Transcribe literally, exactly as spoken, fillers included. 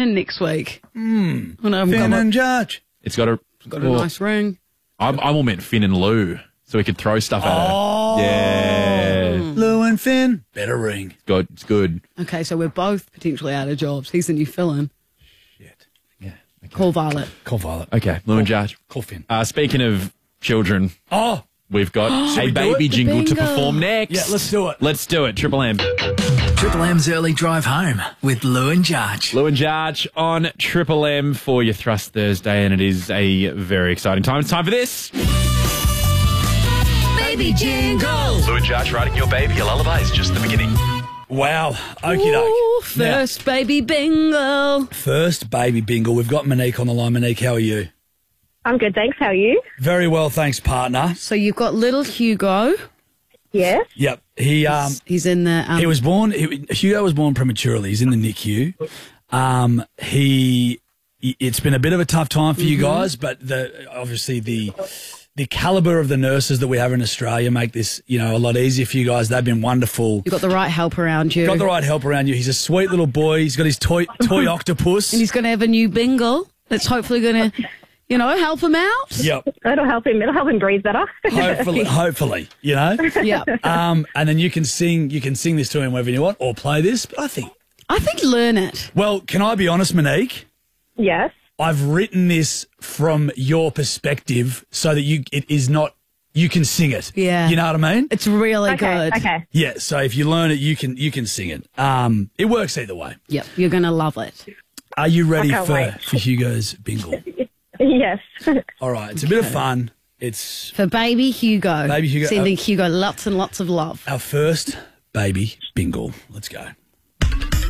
in next week. Mm. Oh, no, Finn and Judge. It's got a, got a well, nice ring. I'm, I'm all meant Finn and Lou, so we could throw stuff at oh. her. Yeah. Lou and Finn. Better ring. It's good. It's good. Okay, so we're both potentially out of jobs. He's the new fill-in. Shit. Yeah. Okay. Call Violet. Call Violet. Okay, Lou and Judge. Call Finn. Uh, speaking of children. Oh. We've got a we baby jingle to perform next. Yeah, let's do it. Let's do it. Triple M. Triple M's Early Drive Home with Lou and Judge. Lou and Judge on Triple M for your Thrust Thursday, and it is a very exciting time. It's time for this. Baby jingle. Lou and Judge writing your baby a lullaby is just the beginning. Wow. Okie doke. Ooh, first now, baby bingo. First baby bingo. We've got Monique on the line. Monique, how are you? I'm good, thanks. How are you? Very well, thanks, partner. So you've got little Hugo. Yes. Yep. He um he's, he's in the um, he was born. He, Hugo was born prematurely. He's in the N I C U. Um, he it's been a bit of a tough time for mm-hmm. you guys, but the obviously the the caliber of the nurses that we have in Australia make this you know a lot easier for you guys. They've been wonderful. You've got the right help around you. Got the right help around you. He's a sweet little boy. He's got his toy toy octopus, and he's going to have a new bingle. That's hopefully going to. You know, help him out. Yep. It'll help him. It'll help him breathe better. Hopefully, hopefully, you know. Yeah. Um, and then you can sing. You can sing this to him whenever you want, or play this. But I think. I think learn it. Well, can I be honest, Monique? Yes. I've written this from your perspective, so that you it is not. You can sing it. Yeah. You know what I mean? It's really okay, good. Okay. Yeah. So if you learn it, you can you can sing it. Um, it works either way. Yep. You're going to love it. Are you ready for wait. for Hugo's bingle? Yes. All right. It's a bit of fun. It's For baby Hugo. Baby Hugo. Sending uh, Hugo lots and lots of love. Our first baby bingle. Let's go.